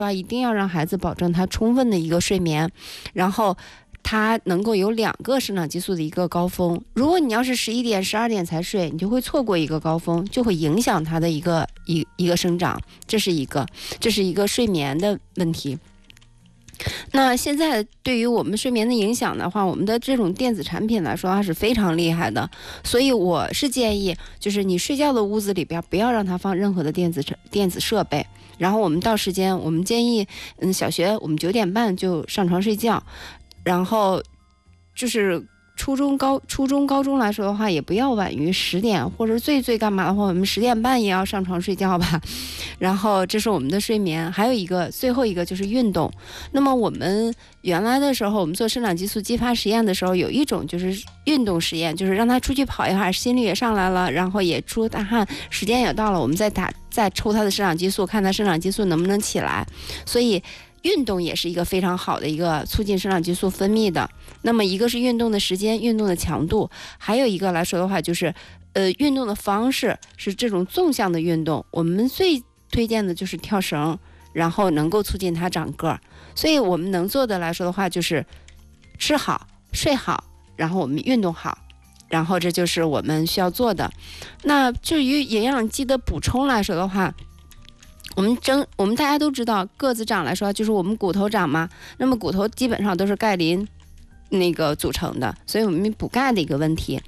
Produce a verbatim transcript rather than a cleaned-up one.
啊，一定要让孩子保证他充分的一个睡眠，然后他能够有两个生长激素的一个高峰。如果你要是十一点、十二点才睡，你就会错过一个高峰，就会影响他的一个一一个生长，这是一个，这是一个睡眠的问题。那现在对于我们睡眠的影响的话，我们的这种电子产品来说，它是非常厉害的。所以我是建议，就是你睡觉的屋子里边不要让它放任何的电子电子设备。然后我们到时间，我们建议，嗯，小学我们九点半就上床睡觉，然后就是初中高初中高中来说的话，也不要晚于十点，或者最最干嘛的话，我们十点半也要上床睡觉吧。然后这是我们的睡眠，还有一个最后一个就是运动。那么我们原来的时候，我们做生长激素激发实验的时候，有一种就是运动实验，就是让他出去跑一会儿，心率也上来了，然后也出大汗，时间也到了，我们再打再抽他的生长激素，看他生长激素能不能起来。所以运动也是一个非常好的一个促进生长激素分泌的。那么一个是运动的时间、运动的强度，还有一个来说的话就是呃，运动的方式是这种纵向的运动。我们最推荐的就是跳绳，然后能够促进它长个儿。所以我们能做的来说的话就是吃好、睡好，然后我们运动好，然后这就是我们需要做的。那至于营养剂的补充来说的话，我们争，我们大家都知道，个子长来说就是我们骨头长嘛，那么骨头基本上都是钙磷那个组成的，所以我们补钙的一个问题。